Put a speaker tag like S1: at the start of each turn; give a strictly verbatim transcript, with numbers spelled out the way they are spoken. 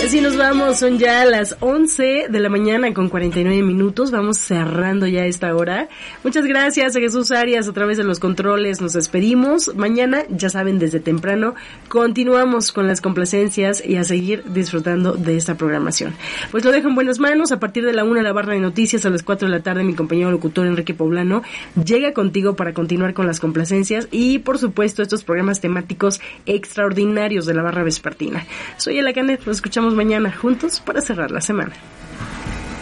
S1: Así nos vamos, son ya las once de la mañana con cuarenta y nueve minutos, vamos cerrando ya esta hora. Muchas gracias a Jesús Arias a través de los controles, nos despedimos. Mañana, ya saben, desde temprano, continuamos con las complacencias y a seguir disfrutando de esta programación. Pues lo dejo en buenas manos, a partir de la una la barra de noticias, a las cuatro de la tarde mi compañero locutor Enrique Poblano llega contigo para continuar con las complacencias y por supuesto estos programas temáticos extraordinarios de la barra vespertina. Soy Ela Canet, nos escuchamos mañana juntos para cerrar la semana.